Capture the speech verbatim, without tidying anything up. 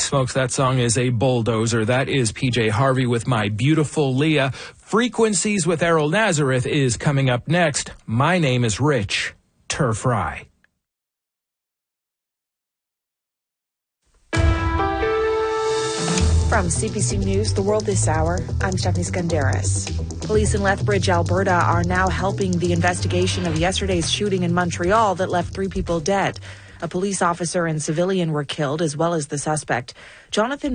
Smokes, that song is a bulldozer. That is P J Harvey with My Beautiful Leah. Frequencies with Errol Nazareth is coming up next. My name is Rich Turf Rye. From C B C News, The World This Hour, I'm Stephanie Skandaris. Police in Lethbridge, Alberta are now helping the investigation of yesterday's shooting in Montreal that left three people dead. A police officer and civilian were killed, as well as the suspect. Jonathan